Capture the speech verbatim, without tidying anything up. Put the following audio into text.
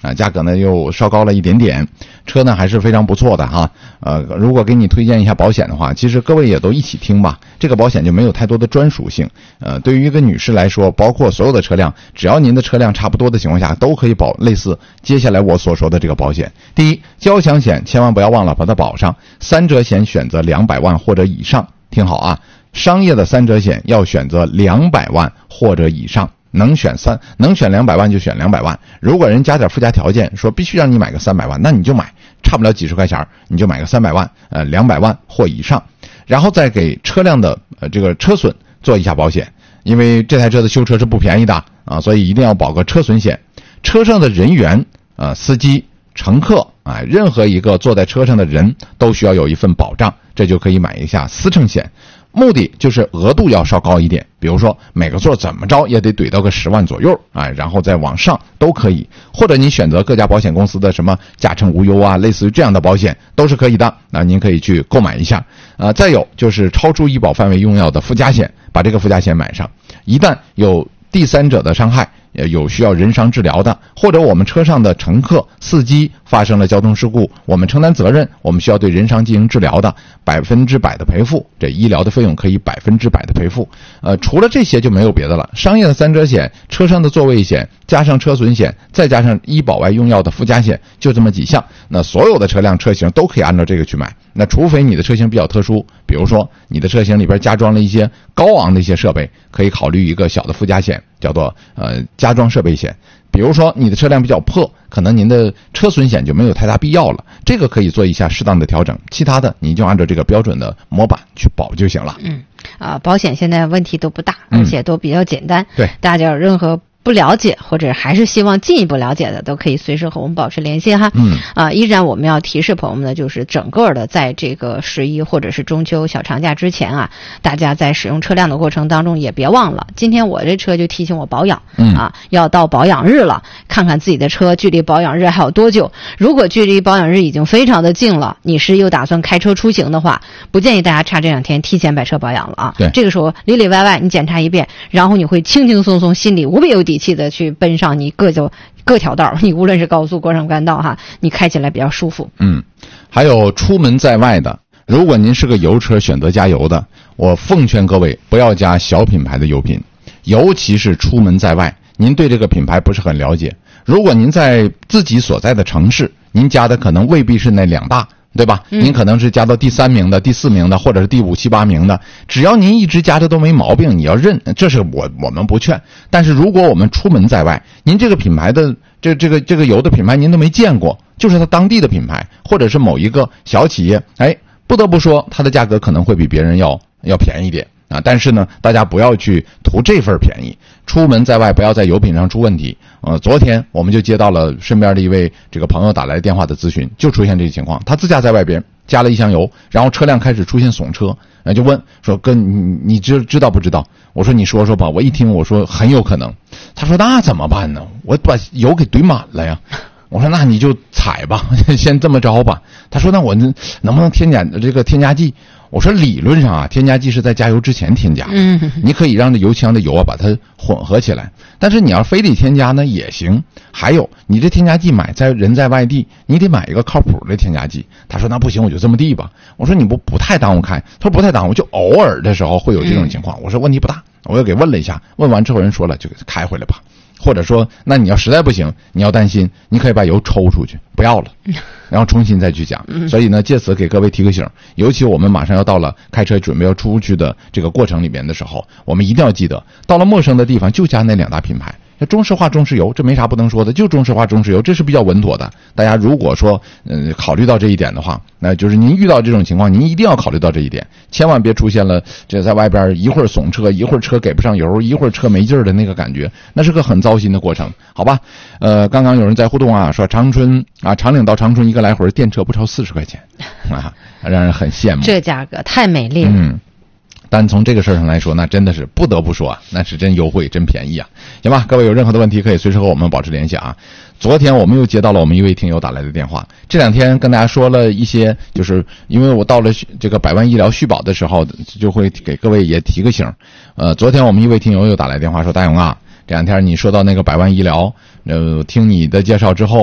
啊，价格呢又稍高了一点点，车呢还是非常不错的哈。呃，如果给你推荐一下保险的话，其实各位也都一起听吧。这个保险就没有太多的专属性。呃，对于一个女士来说，包括所有的车辆，只要您的车辆差不多的情况下，都可以保类似接下来我所说的这个保险。第一，交强险千万不要忘了把它保上，三者险选择两百万或者以上，听好啊，商业的三者险要选择两百万或者以上。能选三，能选两百万就选两百万。如果人加点附加条件，说必须让你买个三百万，那你就买，差不了几十块钱，你就买个三百万，呃，两百万或以上，然后再给车辆的呃这个车损做一下保险，因为这台车的修车是不便宜的啊，所以一定要保个车损险。车上的人员，呃，司机、乘客啊、呃，任何一个坐在车上的人都需要有一份保障，这就可以买一下司乘险。目的就是额度要稍高一点，比如说每个座怎么着也得怼到个十万左右啊，然后再往上都可以，或者你选择各家保险公司的什么驾乘无忧啊，类似于这样的保险都是可以的，那您可以去购买一下啊。再有就是超出医保范围用药的附加险，把这个附加险买上，一旦有第三者的伤害，有需要人伤治疗的，或者我们车上的乘客、司机发生了交通事故，我们承担责任，我们需要对人伤进行治疗的，百分之百的赔付，这医疗的费用可以百分之百的赔付。呃，除了这些就没有别的了。商业的三者险、车上的座位险，加上车损险，再加上医保外用药的附加险，就这么几项。那所有的车辆车型都可以按照这个去买。那除非你的车型比较特殊，比如说你的车型里边加装了一些高昂的一些设备，可以考虑一个小的附加险，叫做呃加装设备险。比如说你的车辆比较破，可能您的车损险就没有太大必要了，这个可以做一下适当的调整，其他的你就按照这个标准的模板去保就行了。 嗯，啊，保险现在问题都不大，而且都比较简单。 嗯、对， 大家有任何不了解或者还是希望进一步了解的，都可以随时和我们保持联系哈。 嗯， 啊，依然我们要提示朋友们的就是整个的在这个十一或者是中秋小长假之前啊，大家在使用车辆的过程当中也别忘了，今天我这车就提醒我保养， 嗯啊，要到保养日了，看看自己的车距离保养日还有多久。如果距离保养日已经非常的近了，你是又打算开车出行的话，不建议大家差这两天提前把车保养了啊。 对， 这个时候里里外外你检查一遍，然后你会轻轻松松，心里无比有底气的去奔上你各就各条道，你无论是高速、国省干道哈，你开起来比较舒服。 嗯，还有出门在外的，如果您是个油车选择加油的，我奉劝各位不要加小品牌的油品，尤其是出门在外，您对这个品牌不是很了解。如果您在自己所在的城市，您加的可能未必是那两大，对吧？您可能是加到第三名的、第四名的，或者是第五、七八名的。只要您一直加着都没毛病，你要认，这是我我们不劝。但是如果我们出门在外，您这个品牌的这这个这个油的品牌您都没见过，就是它当地的品牌，或者是某一个小企业，哎，不得不说它的价格可能会比别人要要便宜点啊。但是呢，大家不要去图这份便宜，出门在外不要在油品上出问题。呃，昨天我们就接到了身边的一位这个朋友打来电话的咨询，就出现这个情况，他自驾在外边加了一箱油，然后车辆开始出现耸车，呃，就问说哥，你你知知道不知道？我说你说说吧。我一听我说很有可能，他说那怎么办呢？我把油给怼满了呀。我说那你就踩吧，先这么着吧。他说那我能不能添加这个添加剂？我说理论上啊，添加剂是在加油之前添加的， 嗯， 你可以让这油枪的油啊把它混合起来，但是你要非得添加呢也行。还有你这添加剂买在人在外地，你得买一个靠谱的添加剂。他说那不行，我就这么地吧。我说你不不太耽误开？他说不太耽误，就偶尔的时候会有这种情况。我说问题不大，我又给问了一下，问完之后人说了就给他开回来吧。或者说那你要实在不行，你要担心，你可以把油抽出去不要了，然后重新再去讲。所以呢，借此给各位提个醒，尤其我们马上要到了开车准备要出去的这个过程里面的时候，我们一定要记得，到了陌生的地方就加那两大品牌，中石化、中石油，这没啥不能说的，就中石化、中石油，这是比较稳妥的。大家如果说嗯考虑到这一点的话，那就是您遇到这种情况，您一定要考虑到这一点，千万别出现了这在外边一会儿耸车，一会儿车给不上油，一会儿车没劲儿的那个感觉，那是个很糟心的过程，好吧？呃，刚刚有人在互动啊，说长春啊，长岭到长春一个来回电车不超四十块钱啊，让人很羡慕。 这价格太美丽了。 嗯。但从这个事儿上来说，那真的是不得不说啊，那是真优惠，真便宜啊！行吧，各位有任何的问题可以随时和我们保持联系啊。昨天我们又接到了我们一位听友打来的电话，这两天跟大家说了一些，就是因为我到了这个百万医疗续保的时候，就会给各位也提个醒。呃，昨天我们一位听友又打来电话说，大勇啊，这两天你说到那个百万医疗，呃，听你的介绍之后。